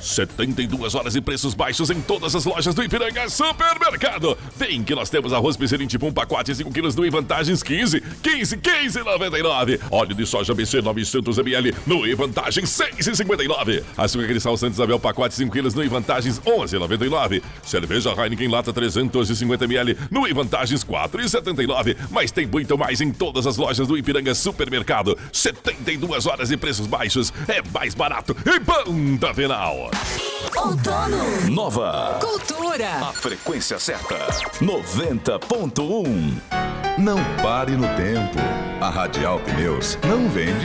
72 horas e preços baixos em todas as lojas do Ipiranga Supermercado. Vem que nós temos arroz Piserim tipo 1 pacote 5 quilos no Vantagens 15,99. Óleo de soja BC 900 ml no Vantagens 6,59. Açúcar Cristal Santa Isabel pacote 5 quilos no Vantagens 11,99. Cerveja Heineken lata 350 ml no Vantagens 4,79. Mas tem muito mais em todas as lojas do Ipiranga Supermercado. 72 horas e preços baixos é mais barato e ponta final. Outono. Nova Cultura. A frequência certa. 90.1. Não pare no tempo. A Radial Pneus não vende